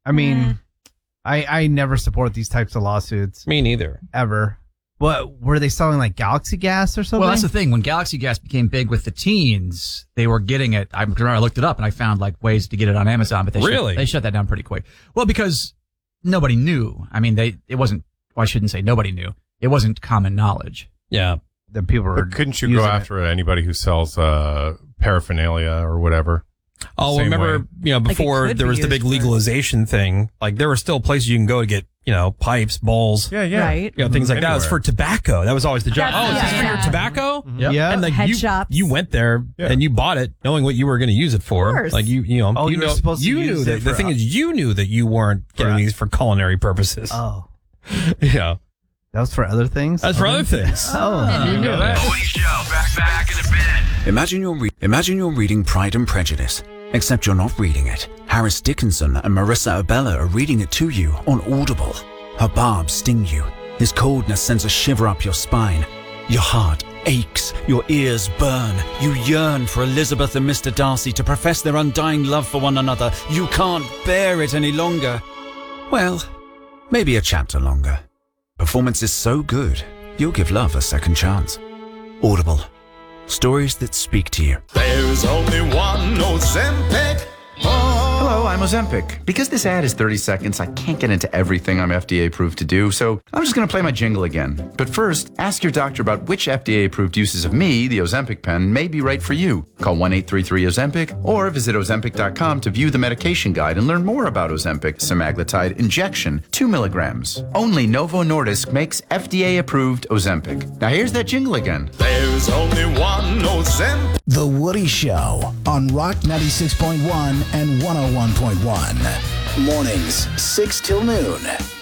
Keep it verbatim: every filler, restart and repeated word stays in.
I mean, Mm. I I never support these types of lawsuits. Me neither. Ever. What, were they selling like Galaxy Gas or something? Well, that's the thing. When Galaxy Gas became big with the teens, they were getting it. I remember I looked it up and I found like ways to get it on Amazon, but they Really? shut, they shut that down pretty quick. Well, because nobody knew. I mean, they it wasn't. Well, I shouldn't say nobody knew. It wasn't common knowledge. Yeah. The people were. But couldn't you using go it. after anybody who sells uh, paraphernalia or whatever? Oh, Same remember, way. you know, Like it before could there be was the big used for- legalization thing, like there were still places you can go to get, you know, pipes, bowls, Yeah, yeah. Right. you know, things like that. It was Anywhere. for tobacco. That was always the job. That's- Oh, is this yeah, for your yeah. tobacco? Yep. Yeah. And like Head you, shops. you went there Yeah. and you bought it knowing what you were going to use it for. Of course. Like you, you know, Oh, you you were know, supposed to you use knew it that. The for thing a- is, you knew that you weren't getting a- these for culinary purposes. Oh, Yeah. that was for other things? That's for other things. Oh, You knew that. Morning show. Back, back in a bit. Imagine you're, re- imagine you're reading Pride and Prejudice, except you're not reading it. Harris Dickinson and Marissa Abella are reading it to you on Audible. Her barbs sting you. His coldness sends a shiver up your spine. Your heart aches. Your ears burn. You yearn for Elizabeth and Mister Darcy to profess their undying love for one another. You can't bear it any longer. Well, maybe a chapter longer. Performance is so good, you'll give love a second chance. Audible. Stories that speak to you. There's only one Ozempic. Hello, I'm Ozempic. Because this ad is thirty seconds, I can't get into everything I'm F D A approved to do, so I'm just going to play my jingle again. But first, ask your doctor about which F D A approved uses of me, the Ozempic pen, may be right for you. Call one eight three three Ozempic or visit Ozempic dot com to view the medication guide and learn more about Ozempic semaglutide injection, two milligrams. Only Novo Nordisk makes F D A approved Ozempic. Now here's that jingle again. There's only one Ozempic. The Woody Show on Rock ninety-six point one and one oh one point one. Mornings, six till noon.